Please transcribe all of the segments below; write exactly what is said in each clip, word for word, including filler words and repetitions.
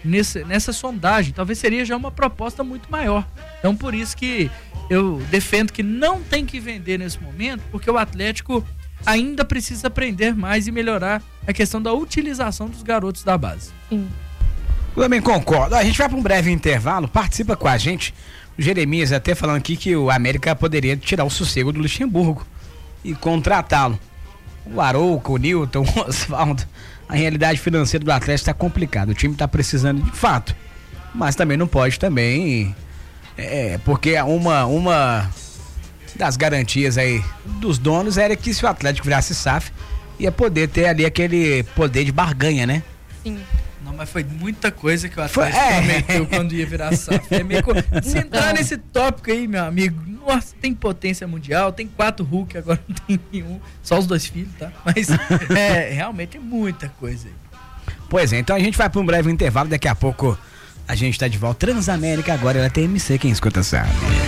nesse, nessa sondagem. Talvez seria já uma proposta muito maior. Então, por isso que eu defendo que não tem que vender nesse momento, porque o Atlético ainda precisa aprender mais e melhorar a questão da utilização dos garotos da base. Sim. Eu também concordo. A gente vai para um breve intervalo, participa com a gente. O Jeremias até falando aqui que o América poderia tirar o sossego do Luxemburgo e contratá-lo. O Arouca, o Newton, o Osvaldo. A realidade financeira do Atlético está complicada. O time está precisando de fato. Mas também não pode também. É, porque uma, uma das garantias aí dos donos era que se o Atlético virasse S A F, ia poder ter ali aquele poder de barganha, né? Sim. Não, mas foi muita coisa que o Atlético é. prometeu quando ia virar S A F. É meio co... Se entrar nesse tópico aí, meu amigo, nossa, tem potência mundial, tem quatro Hulk, agora não tem nenhum, só os dois filhos, tá? Mas é, realmente é muita coisa aí. Pois é, então a gente vai para um breve intervalo, daqui a pouco a gente tá de volta. Transamérica agora, ela é T M C, quem escuta sabe.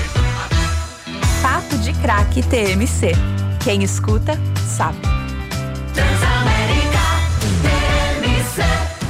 Papo de Craque T M C. Quem escuta, sabe. Transamérica T M C.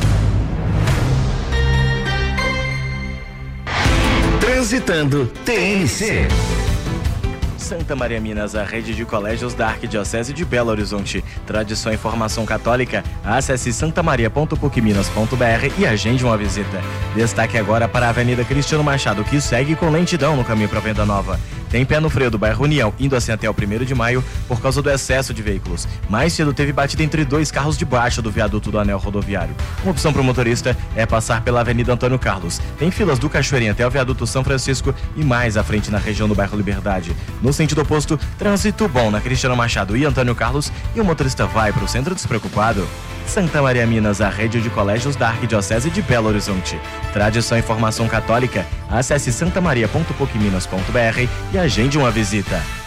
Transitando T M C. Santa Maria Minas, a rede de colégios da Arquidiocese de Belo Horizonte. Tradição e formação católica. Acesse santamaria ponto puc minas ponto b r e agende uma visita. Destaque agora para a Avenida Cristiano Machado, que segue com lentidão no caminho para Venda Nova. Tem pé no freio do bairro União, indo assim até o primeiro de maio, por causa do excesso de veículos. Mais cedo teve batida entre dois carros debaixo do viaduto do anel rodoviário. Uma opção para o motorista é passar pela Avenida Antônio Carlos. Tem filas do Cachoeirinho até o viaduto São Francisco e mais à frente na região do bairro Liberdade. No sentido oposto, trânsito bom na Cristiano Machado e Antônio Carlos e o motorista vai para o centro despreocupado. Santa Maria Minas, a rede de colégios da Arquidiocese de Belo Horizonte. Tradição e formação católica. Acesse santamaria ponto puc minas ponto b r e agende uma visita.